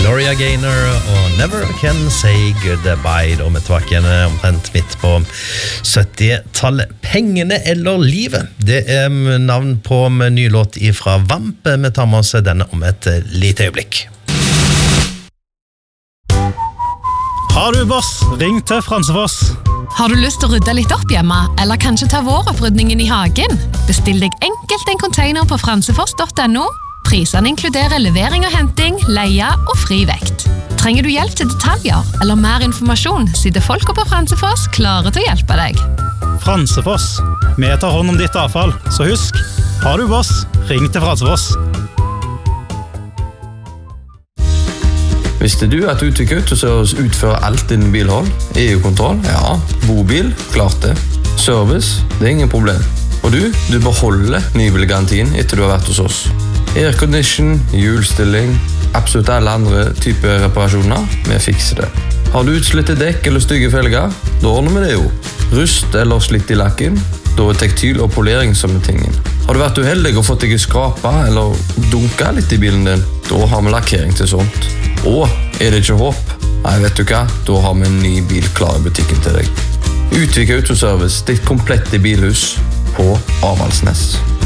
Gloria Gaynor og Never Can Say Goodbye. Da vi tilbake igjen omtrent midt på 70-tallet. Pengene eller livet? Det navn på en ny låt fra Vamp. Vi tar med oss denne om et lite øyeblikk. Har du boss? Ring til Fransefoss. Har du lyst til å rydde litt opp hjemme, eller kanskje ta våropprydningen I hagen? Bestill deg enkelt en container på fransefoss.no. Prisene inkluderer levering og henting, leie og fri vekt. Trenger du hjelp til detaljer eller mer informasjon, sitter folka på Fransefoss klare til å hjelpe deg. Fransefoss. Vi tar hånd om ditt avfall, så husk, har du boss, ring til Fransefoss. Visste du at Utvik Autoservice utfører alt innen bilhold? EU-kontroll? Ja. Bobil? Klart det. Service? Det ingen problem. Og du beholder nybilgarantien etter du har vært hos oss. Aircondition, hjulstilling, absolutt alle andre typer reparasjoner, vi fikser det. Har du utslitte dekk eller stygge felger? Da ordner vi det jo. Rust eller slitt I lakken? Da tektil og polering som tingen. Har du vært uheldig og fått deg skrapa eller dunka litt I bilen din? Da har vi lakkering til sånt. Og det ikke håp? Nei, vet du hva? Da har vi en ny bil klar I butikken til deg. Utvik Autoservice, ditt komplette bilhus på Avaldsnes.